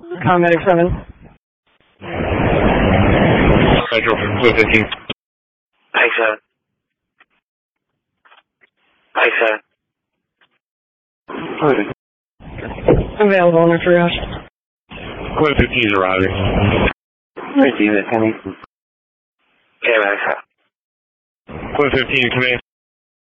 Medic 7. Central, Blue 15. Hi, sir. Hi, sir. Available on our triage. Blue 15 is arriving. Receive it, Penny. Okay, Max. Blue 15, command.